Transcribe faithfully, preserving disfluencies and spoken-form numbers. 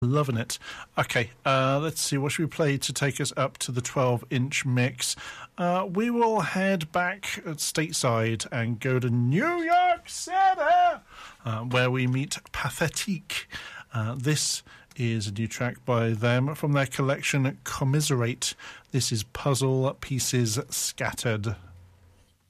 Loving it. Okay, uh, let's see. What should we play to take us up to the twelve-inch mix? Uh, we will head back at stateside and go to New York City, uh, where we meet Pathétique. Uh, this is a new track by them from their collection Commiserate. This is Puzzle Pieces Scattered.